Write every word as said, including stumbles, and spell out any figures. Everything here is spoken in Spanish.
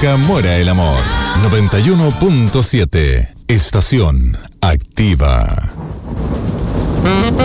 nunca muera el amor. noventa y uno punto siete. Estación activa.